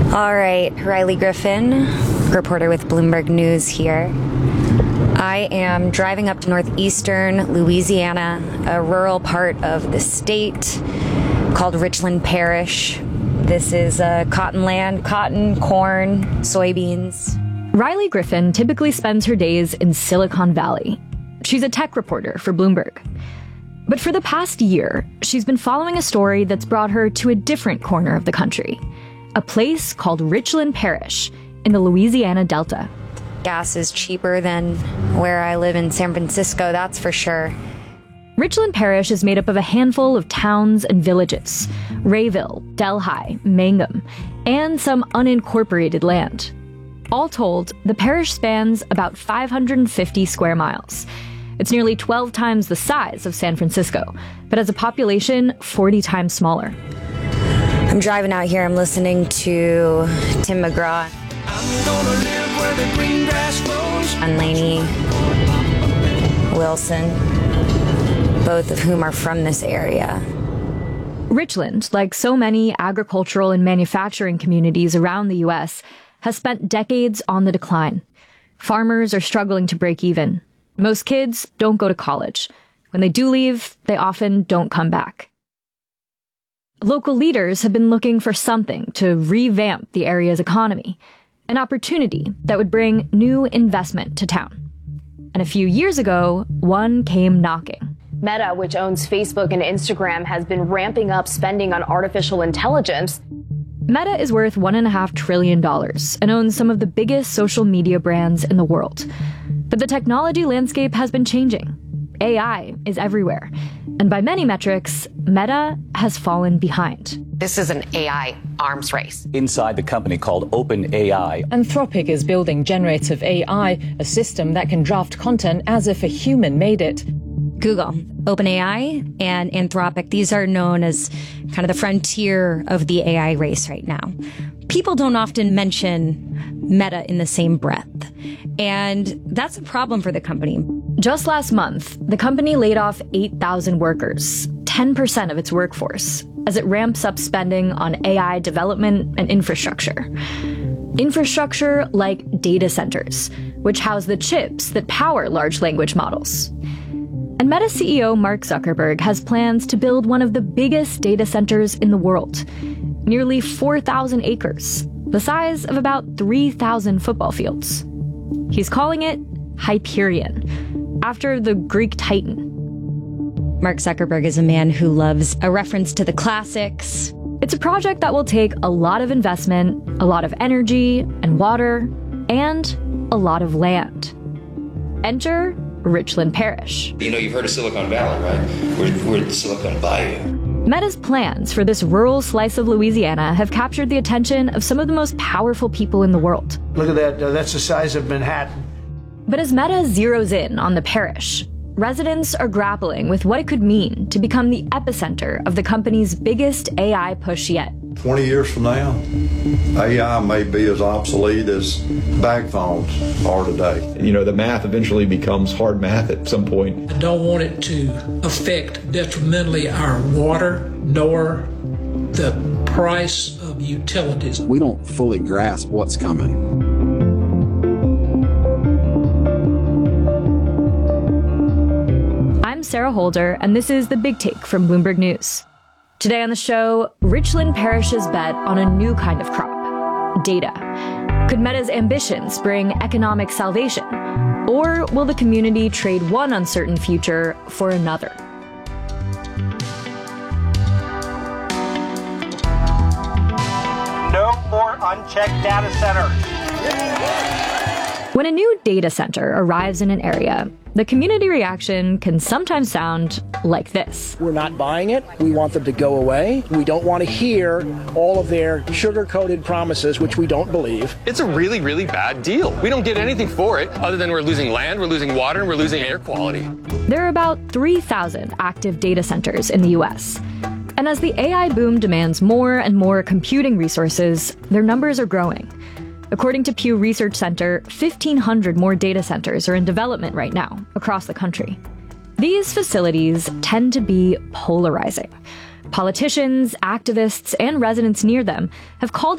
All right, Riley Griffin, reporter with Bloomberg News here. I am driving up to northeastern Louisiana, a rural part of the state called Richland Parish. This is cotton land, cotton, corn, soybeans. Riley Griffin typically spends her days in Silicon Valley. She's a tech reporter for Bloomberg. But for the past year, she's been following a story that's brought her to a different corner of the country, a place called Richland Parish in the Louisiana Delta. Gas is cheaper than where I live in San Francisco, that's for sure. Richland Parish is made up of a handful of towns and villages, Rayville, Delhi, Mangum, and some unincorporated land. All told, the parish spans about 550 square miles. It's nearly 12 times the size of San Francisco, but has a population 40 times smaller. I'm driving out here, I'm listening to Tim McGraw and Lainey Wilson, both of whom are from this area. Richland, like so many agricultural and manufacturing communities around the U.S., has spent decades on the decline. Farmers are struggling to break even. Most kids don't go to college. When they do leave, they often don't come back. Local leaders have been looking for something to revamp the area's economy, an opportunity that would bring new investment to town. And a few years ago, one came knocking. Meta, which owns Facebook and Instagram, has been ramping up spending on artificial intelligence. Meta is worth $1.5 trillion and owns some of the biggest social media brands in the world. But the technology landscape has been changing. AI is everywhere. And by many metrics, Meta has fallen behind. This is an AI arms race. Inside the company called OpenAI, Anthropic is building generative AI, a system that can draft content as if a human made it. Google, OpenAI, and Anthropic, these are known as kind of the frontier of the AI race right now. People don't often mention Meta in the same breath, and that's a problem for the company. Just last month, the company laid off 8,000 workers, 10% of its workforce, as it ramps up spending on AI development and infrastructure. Infrastructure like data centers, which house the chips that power large language models. And Meta CEO Mark Zuckerberg has plans to build one of the biggest data centers in the world, nearly 4,000 acres, the size of about 3,000 football fields. He's calling it Hyperion, after the Greek Titan. Mark Zuckerberg is a man who loves a reference to the classics. It's a project that will take a lot of investment, a lot of energy and water, and a lot of land. Enter Richland Parish. You know, you've heard of Silicon Valley, right? We're in Silicon Bayou. Meta's plans for this rural slice of Louisiana have captured the attention of some of the most powerful people in the world. Look at that. That's the size of Manhattan. But as Meta zeroes in on the parish, residents are grappling with what it could mean to become the epicenter of the company's biggest AI push yet. 20 years from now, AI may be as obsolete as bag phones are today. You know, the math eventually becomes hard math at some point. I don't want it to affect detrimentally our water nor the price of utilities. We don't fully grasp what's coming. I'm Sarah Holder, and this is The Big Take from Bloomberg News. Today on the show, Richland Parish's bet on a new kind of crop, data. Could Meta's ambitions bring economic salvation? Or will the community trade one uncertain future for another? No more unchecked data centers. When a new data center arrives in an area, the community reaction can sometimes sound like this. We're not buying it. We want them to go away. We don't want to hear all of their sugar-coated promises, which we don't believe. It's a really, really bad deal. We don't get anything for it other than we're losing land, we're losing water, and we're losing air quality. There are about 3,000 active data centers in the U.S. And as the AI boom demands more and more computing resources, their numbers are growing. According to Pew Research Center, 1,500 more data centers are in development right now across the country. These facilities tend to be polarizing. Politicians, activists, and residents near them have called